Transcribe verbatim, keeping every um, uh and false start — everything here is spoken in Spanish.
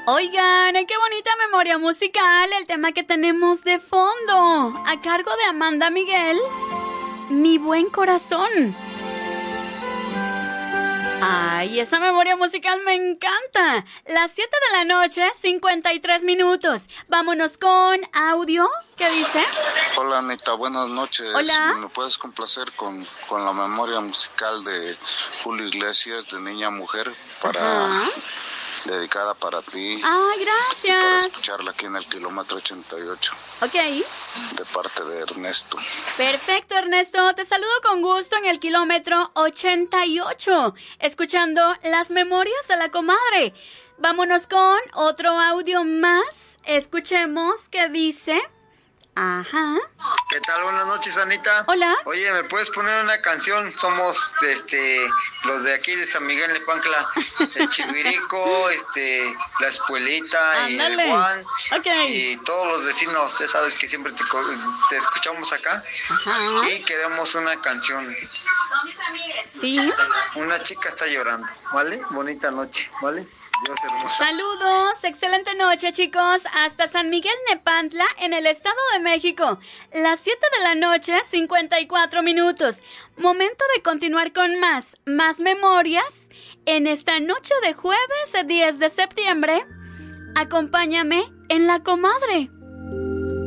Oigan, qué bonita memoria musical el tema que tenemos de fondo, a cargo de Amanda Miguel, Mi Buen Corazón. Ay, esa memoria musical me encanta. Las siete de la noche, cincuenta y tres minutos. Vámonos con audio. ¿Qué dice? Hola, Anita, buenas noches. Hola. ¿Me puedes complacer con, con la memoria musical de Julio Iglesias, de Niña a Mujer, para... Ajá. dedicada para ti? Ay, Y para gracias. escucharla aquí en el kilómetro ochenta y ocho, Ok. de parte de Ernesto. Perfecto, Ernesto. Te saludo con gusto en el kilómetro ochenta y ocho, escuchando las memorias de la comadre. Vámonos con otro audio más. Escuchemos qué dice. Ajá. ¿Qué tal? Buenas noches, Anita. Hola. Oye, ¿me puedes poner una canción? Somos este los de aquí de San Miguel de Pancla, el Chivirico, este, la Espuelita Ándale. y el Juan. Ok. Y todos los vecinos, ya sabes que siempre te, te escuchamos acá. Ajá. Y queremos una canción. Sí. Una chica está llorando, ¿vale? Bonita noche, ¿vale? Dios hermoso. Saludos, excelente noche, chicos, hasta San Miguel Nepantla, en el Estado de México. Las siete de la noche, cincuenta y cuatro minutos. Momento de continuar con más, más memorias en esta noche de jueves diez de septiembre. Acompáñame en La Comadre.